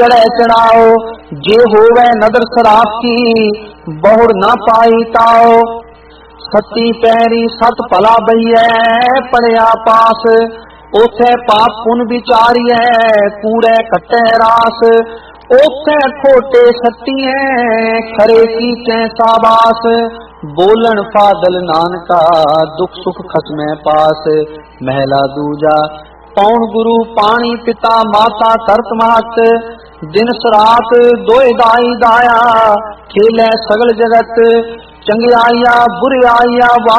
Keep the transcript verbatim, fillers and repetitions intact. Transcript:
चढ़े चढ़ाओ, जे होवे नदर शराब की, बहुर न पाई ताओ। सती पैरी सत भला बहिए, पड़िया पास, ओथे पाप पुन विचारिए, कूड़े कट्टे रास। ओथे खोटे सतिए, खरे की साबास, बोलन फादल नानका, दुख सुख खसमे पास। महला दूजा, पौन गुरु पानी पिता माता करत महत, दिन सरात दोए दाई दाया, खेले सगल जगत। चंगियाइया बुरियाइया